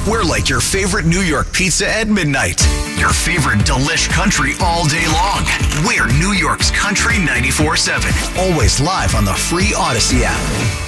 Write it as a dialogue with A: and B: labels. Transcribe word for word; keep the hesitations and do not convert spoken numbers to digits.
A: We're like your favorite New York pizza at midnight. Your favorite delish country all day long. We're New York's Country ninety-four seven. Always live on the free Odyssey app.